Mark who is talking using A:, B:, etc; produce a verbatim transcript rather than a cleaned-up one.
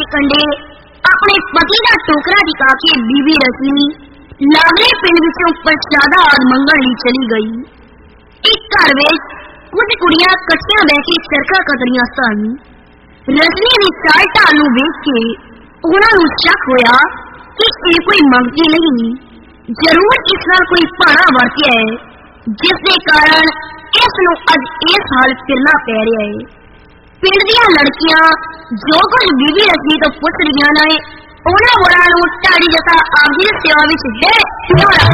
A: के कंडे अपने पति का टोकरा दिखा के बीबी रश्मि लागले पिंड विचों प्रसादा और मंगल ली चली गई। एक घर विच कुछ कुड़ियां कट्टियां बह के चरखा कतरियां सन। रश्मि ने चाल ढाल नूं वेख के उन्हां नूं शक होया कि ये कोई मंगती नहीं, जरूर इस नाल कोई भाना वरतिया है, जिसके कारण इस नूं अज इस हाल फिरना पै रहा है। पिंड दीआं लड़कियां जो कुछ बीबी रश्मि तो पुछ रही ने, उन्हां मुड़ां नूं ढाड़ी जैसा आपदी सेवा विच है क्यों रख